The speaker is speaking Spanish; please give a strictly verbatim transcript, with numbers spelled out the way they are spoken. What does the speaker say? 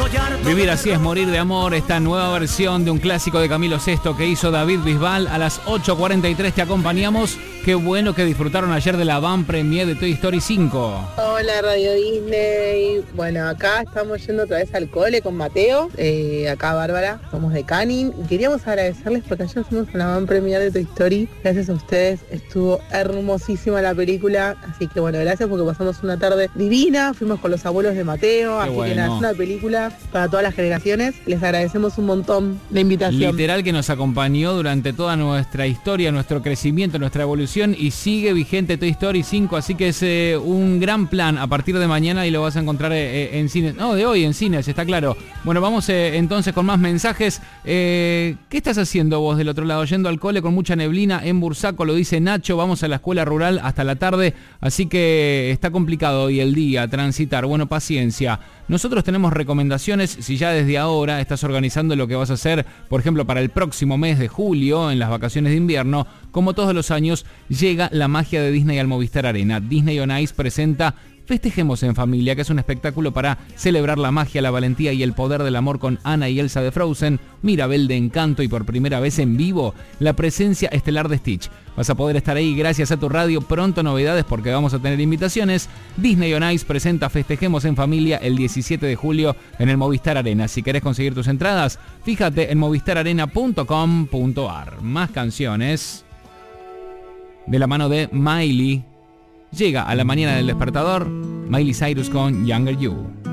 Vivir así es morir de amor, esta nueva versión de un clásico de Camilo Sesto que hizo David Bisbal. A las ocho cuarenta y tres te acompañamos. Qué bueno que disfrutaron ayer de la van premier de Toy Story cinco. Hola Radio Disney. Bueno, acá estamos yendo otra vez al cole con Mateo. Eh, acá Bárbara, somos de Canning. Queríamos agradecerles porque ayer fuimos a la van premier de Toy Story. Gracias a ustedes, estuvo hermosísima la película. Así que bueno, gracias porque pasamos una tarde divina. Fuimos con los abuelos de Mateo. Qué así bueno. Que nada, es una película para todas las generaciones. Les agradecemos un montón la invitación. Literal que nos acompañó durante toda nuestra historia, nuestro crecimiento, nuestra evolución, y sigue vigente Toy Story cinco, así que es eh, un gran plan a partir de mañana y lo vas a encontrar eh, en cines, no, de hoy en cines, está claro. Bueno, vamos eh, entonces con más mensajes. Eh, ¿Qué estás haciendo vos del otro lado? Yendo al cole con mucha neblina en Bursaco, lo dice Nacho, vamos a la escuela rural hasta la tarde, así que está complicado hoy el día, transitar, bueno, paciencia. Nosotros tenemos recomendaciones si ya desde ahora estás organizando lo que vas a hacer, por ejemplo, para el próximo mes de julio, en las vacaciones de invierno. Como todos los años, llega la magia de Disney al Movistar Arena. Disney on Ice presenta Festejemos en Familia, que es un espectáculo para celebrar la magia, la valentía y el poder del amor con Anna y Elsa de Frozen, Mirabel de Encanto y por primera vez en vivo, la presencia estelar de Stitch. Vas a poder estar ahí gracias a tu radio. Pronto novedades porque vamos a tener invitaciones. Disney on Ice presenta Festejemos en Familia el diecisiete de julio en el Movistar Arena. Si querés conseguir tus entradas, fíjate en movistar arena punto com punto ar. Más canciones de la mano de Miley. Llega a la mañana del despertador Miley Cyrus con Younger You.